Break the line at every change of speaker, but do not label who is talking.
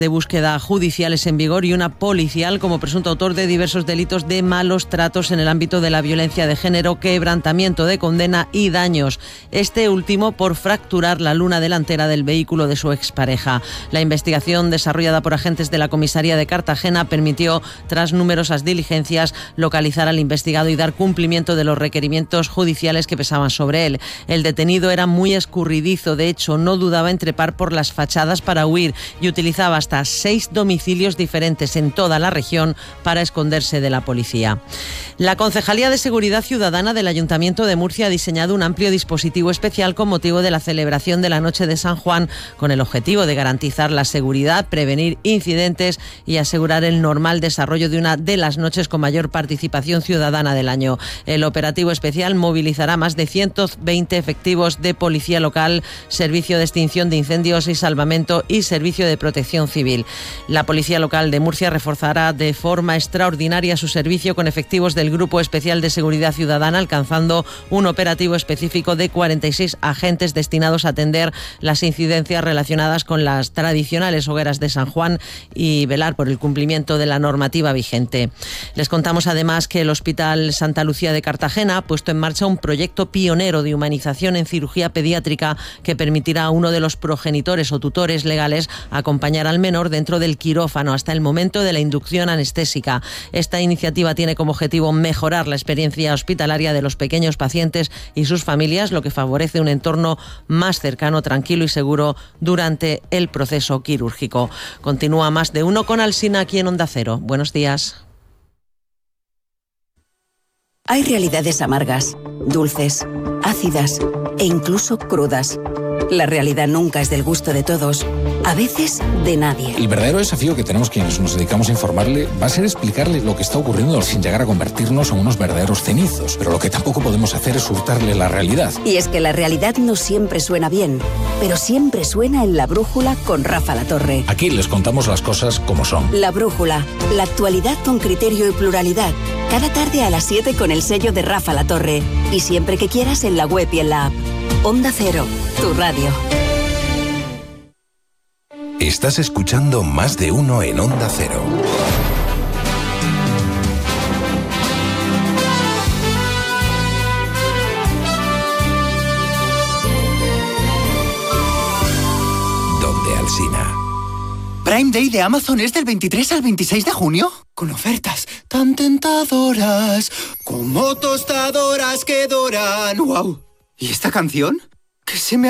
de búsqueda judiciales en vigor y una policial como presunto autor de diversos delitos de malos tratos en el ámbito de la violencia de género, quebrantamiento de condena y daños. Este último por fracturar la luna delantera del vehículo de su expareja. La investigación desarrollada por agentes de la comisaría de Cartagena permitió, tras numerosas diligencias, localizar al investigado y dar cumplimiento de los requerimientos judiciales que pesaban sobre él. El detenido era muy escurridizo, de hecho, no dudaba en trepar por las fachadas para huir y utilizaba hasta 6 domicilios diferentes en toda la región para esconderse de la policía. La Concejalía de Seguridad Ciudadana del Ayuntamiento de Murcia ha diseñado un amplio dispositivo especial con motivo de la celebración de la Noche de San Juan, con el objetivo de garantizar la seguridad, prevenir incidentes y asegurar el normal desarrollo de una de las noches con mayor participación ciudadana del año. El operativo especial movilizará más de 120 efectivos de policía local, servicio de extinción de incendios y salvamento y servicio de protección civil. La Policía Local de Murcia reforzará de forma extraordinaria su servicio con efectivos del Grupo Especial de Seguridad Ciudadana, alcanzando un operativo específico de 46 agentes destinados a atender las incidencias relacionadas con las tradicionales hogueras de San Juan y velar por el cumplimiento de la normativa vigente. Les contamos además que el Hospital Santa Lucía de Cartagena ha puesto en marcha un proyecto pionero de humanización en cirugía pediátrica que permitirá a uno de los progenitores o tutores legales acompañar al menor dentro del quirófano hasta el momento de la inducción anestésica. Esta iniciativa tiene como objetivo mejorar la experiencia hospitalaria de los pequeños pacientes y sus familias, lo que favorece un entorno más cercano, tranquilo y seguro durante el proceso quirúrgico. Continúa Más de Uno con Alsina aquí en Onda Cero. Buenos días.
Hay realidades amargas, dulces, ácidas e incluso crudas. La realidad nunca es del gusto de todos, a veces de nadie.
El verdadero desafío que tenemos quienes nos dedicamos a informarle va a ser explicarle lo que está ocurriendo sin llegar a convertirnos en unos verdaderos cenizos. Pero lo que tampoco podemos hacer es hurtarle la realidad.
Y es que la realidad no siempre suena bien, pero siempre suena en La Brújula con Rafa Latorre.
Aquí les contamos las cosas como son.
La Brújula, la actualidad con criterio y pluralidad. Cada tarde a las 7 con el sello de Rafa Latorre. Y siempre que quieras en la web y en la app. Onda Cero, tu radio.
Estás escuchando Más de Uno en Onda Cero. Donde Alsina.
Prime Day de Amazon es del 23 al 26 de junio. Con ofertas tan tentadoras como tostadoras que doran. ¡Wow! ¿Y esta canción? ¿Qué se me